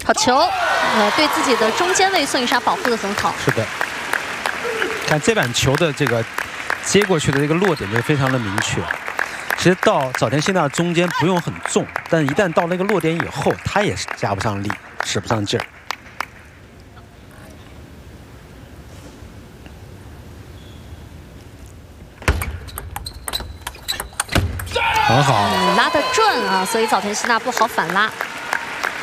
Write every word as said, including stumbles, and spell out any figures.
好球，呃，对自己的中间位孙颖莎保护得很好。 是的，看这板球的这个接过去的这个落点就非常的明确。其实到早田希娜中间不用很重，但一旦到那个落点以后，她也是加不上力，使不上劲儿。很好， 嗯，拉得准啊，所以早田希娜不好反拉。